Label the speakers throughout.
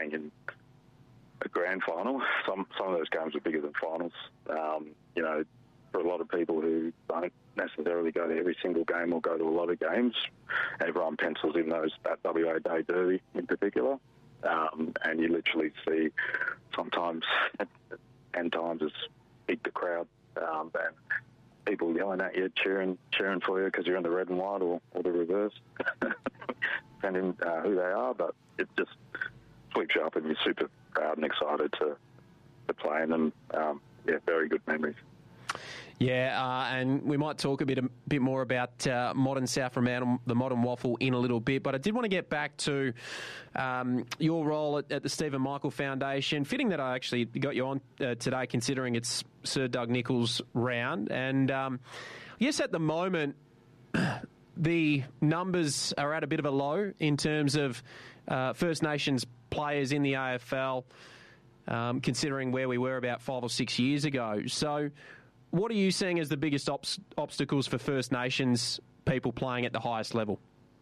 Speaker 1: playing in a grand final. Some of those games are bigger than finals. For a lot of people who don't necessarily go to every single game or go to a lot of games, everyone pencils in that WA Day Derby in particular, and you literally see sometimes 10 times as big the crowd, and people yelling at you, cheering for you because you're in the red and white or the reverse, depending who they are. But it just sweeps you up, and you're super proud and excited to play in them. Very good memories.
Speaker 2: Yeah, and we might talk a bit more about modern South Fremantle, the modern WAFL, in a little bit. But I did want to get back to your role at the Stephen Michael Foundation. Fitting that I actually got you on today, considering it's Sir Doug Nicholls' round. And yes, at the moment, the numbers are at a bit of a low in terms of First Nations players in the AFL, considering where we were about 5 or 6 years ago. So what are you seeing as the biggest obstacles for First Nations people playing at the highest level?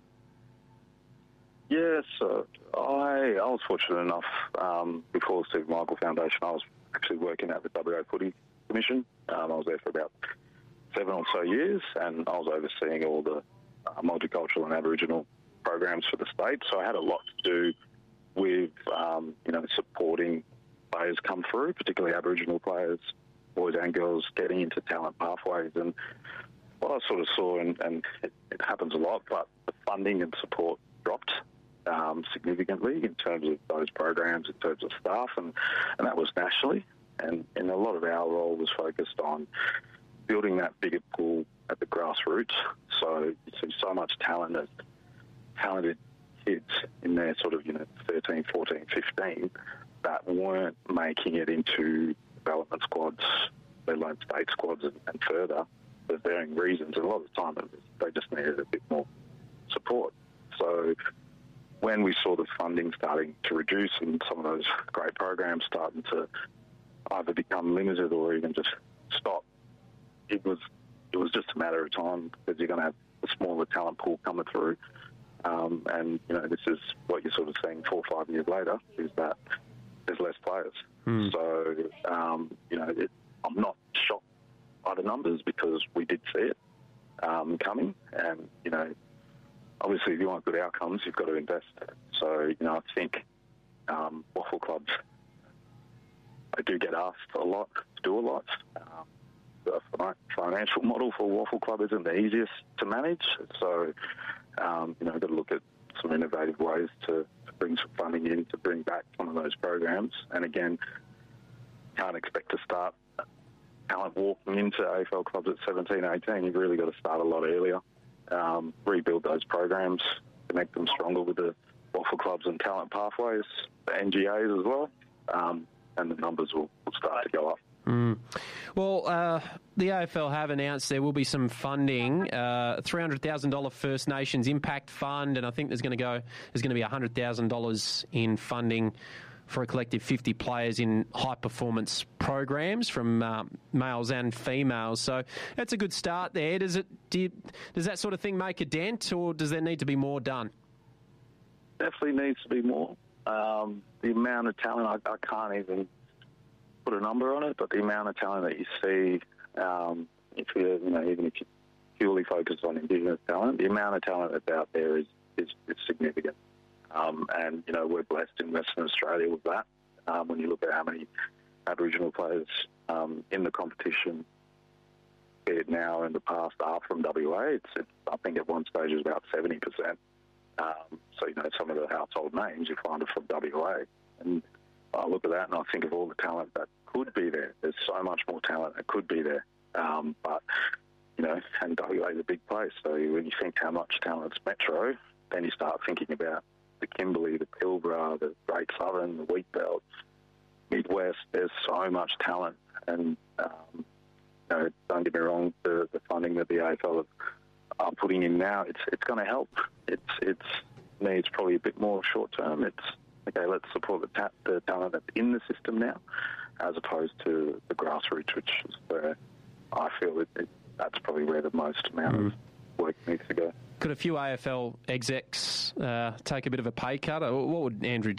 Speaker 1: Yes, I was fortunate enough, before the Stephen Michael Foundation, I was actually working at the WA Footy Commission. I was there for about 7 or so years, and I was overseeing all the multicultural and Aboriginal programs for the state. So I had a lot to do with, supporting players come through, particularly Aboriginal players, boys and girls, getting into talent pathways. And what I sort of saw, and it happens a lot, but the funding and support dropped significantly in terms of those programs, in terms of staff, and that was nationally. And a lot of our role was focused on building that bigger pool at the grassroots. So you see so much talented kids in their sort of 13, 14, 15 that weren't making it into development squads, let alone state squads and further, for varying reasons. And a lot of the time they just needed a bit more support. So when we saw the funding starting to reduce and some of those great programs starting to either become limited or even just stop, it was just a matter of time, because you're going to have a smaller talent pool coming through. And this is what you're sort of seeing 4 or 5 years later, is that there's less players. So, I'm not shocked by the numbers, because we did see it coming. And, obviously if you want good outcomes, you've got to invest. So, I think WAFL clubs, they do get asked a lot to do a lot. The financial model for WAFL club isn't the easiest to manage. So, got to look at some innovative ways to bring some funding in to bring back some of those programs. And again, can't expect to start talent walking into AFL clubs at 17, 18. You've really got to start a lot earlier. Rebuild those programs, connect them stronger with the WAFL clubs and talent pathways, the NGAs as well, and the numbers will start to go up.
Speaker 2: Well, the AFL have announced there will be some funding, $300,000 First Nations Impact Fund, and I think there's going to be $100,000 in funding for a collective 50 players in high-performance programs from males and females. So that's a good start there. Does that sort of thing make a dent, or does there need to be more done?
Speaker 1: Definitely needs to be more. The amount of talent, I can't even put a number on it, but the amount of talent that you see, even if you purely focus on Indigenous talent, the amount of talent that's out there is significant. And we're blessed in Western Australia with that. When you look at how many Aboriginal players in the competition, be it now or in the past, are from WA, it's I think at one stage it was about 70%. So some of the household names you find are from WA, and I look at that and I think of all the talent that could be there. There's so much more talent that could be there. But, and WA is a big place. So when you think how much talent's metro, then you start thinking about the Kimberley, the Pilbara, the Great Southern, the Wheat Belt, Midwest. There's so much talent. And, don't get me wrong, the funding that the AFL are putting in now, it's going to help. It needs probably a bit more short term. It's, okay, let's support the talent that's in the system now, as opposed to the grassroots, which is where I feel that's probably where the most amount of work needs to go.
Speaker 2: Could a few AFL execs take a bit of a pay cut? Or what would Andrew